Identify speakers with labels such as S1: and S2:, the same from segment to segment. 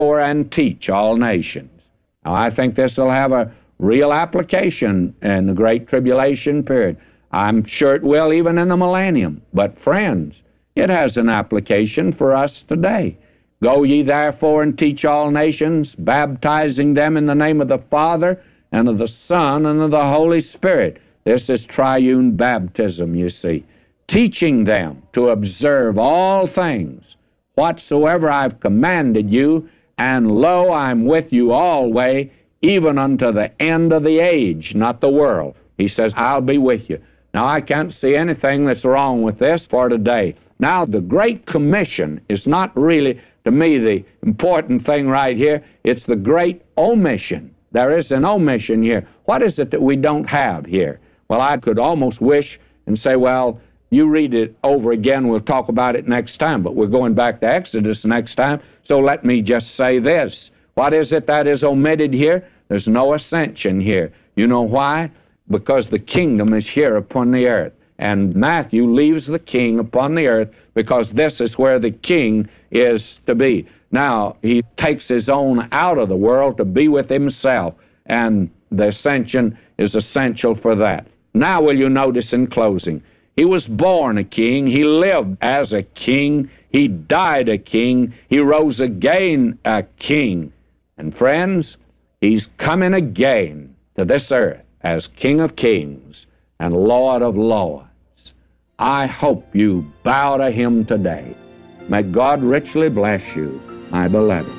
S1: therefore and teach all nations. Now, I think this will have a real application in the Great Tribulation period. I'm sure it will even in the millennium. But friends, it has an application for us today. Go ye therefore and teach all nations, baptizing them in the name of the Father and of the Son and of the Holy Spirit. This is triune baptism, you see. Teaching them to observe all things whatsoever I've commanded you, and lo, I'm with you always, even unto the end of the age, not the world. He says, I'll be with you. Now, I can't see anything that's wrong with this for today. Now, the Great Commission is not really, to me, the important thing right here. It's the Great Omission. There is an omission here. What is it that we don't have here? Well, I could almost wish and say, well, you read it over again, we'll talk about it next time, but we're going back to Exodus next time, so let me just say this. What is it that is omitted here? There's no ascension here. You know why? Because the kingdom is here upon the earth. And Matthew leaves the king upon the earth because this is where the king is to be. Now, he takes his own out of the world to be with himself, and the ascension is essential for that. Now, will you notice in closing, he was born a king, he lived as a king, he died a king, he rose again a king. And friends, he's coming again to this earth as King of Kings and Lord of Lords. I hope you bow to him today. May God richly bless you, my beloved.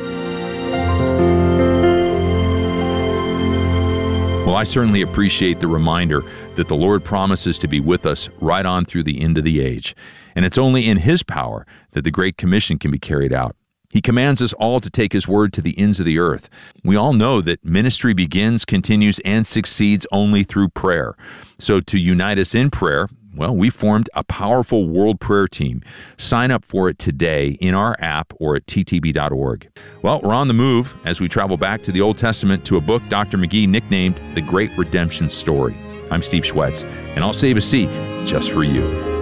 S2: Well, I certainly appreciate the reminder that the Lord promises to be with us right on through the end of the age. And it's only in His power that the Great Commission can be carried out. He commands us all to take His word to the ends of the earth. We all know that ministry begins, continues, and succeeds only through prayer. So to unite us in prayer, well, we formed a powerful world prayer team. Sign up for it today in our app or at ttb.org. Well, we're on the move as we travel back to the Old Testament to a book Dr. McGee nicknamed The Great Redemption Story. I'm Steve Schwetz, and I'll save a seat just for you.